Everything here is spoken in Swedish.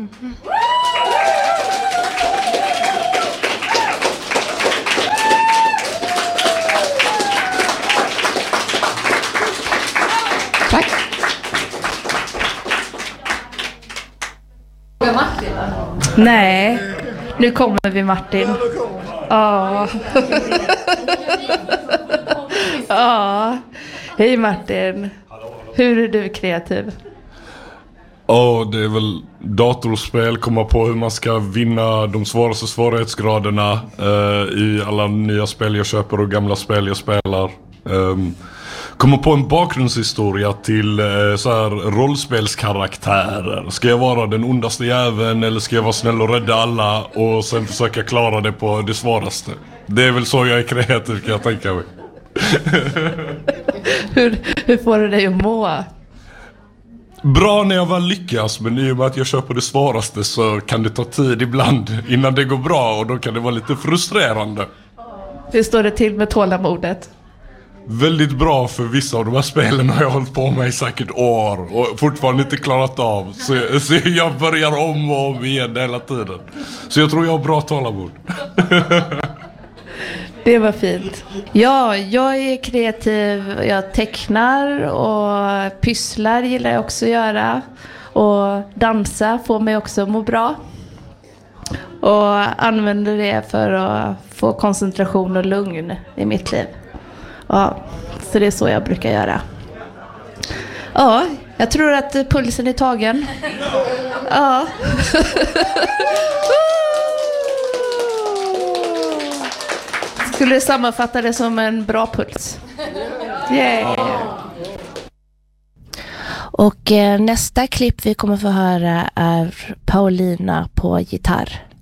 Tack. Nej, nu kommer vi Martin. Ja. Ja. Hej Martin. Hur är du kreativ? Ja, det är väl datorspel, komma på hur man ska vinna de svåraste svårighetsgraderna i alla nya spel jag köper och gamla spel jag spelar. Komma på en bakgrundshistoria till så här rollspelskaraktärer. Ska jag vara den ondaste jäveln eller ska jag vara snäll och rädda alla och sen försöka klara det på det svåraste? Det är väl så jag är kreativ, kan jag tänka mig. Hur får du dig att må? Bra när jag väl lyckas, men i och med att jag kör på det svåraste så kan det ta tid ibland innan det går bra och då kan det vara lite frustrerande. Hur står det till med tålamodet? Väldigt bra, för vissa av de här spelen har jag hållit på med i säkert år och fortfarande inte klarat av. Så jag börjar om och om igen hela tiden. Så jag tror jag har bra tålamod. Det var fint. Ja, jag är kreativ. Jag tecknar och pysslar gillar jag också att göra. Och dansa får mig också att må bra. Och använder det för att få koncentration och lugn i mitt liv. Ja, så det är så jag brukar göra. Ja, jag tror att pulsen är tagen. Ja. Skulle du sammanfatta det som en bra puls? Yeah. Och nästa klipp vi kommer få höra är Paulina på gitarr.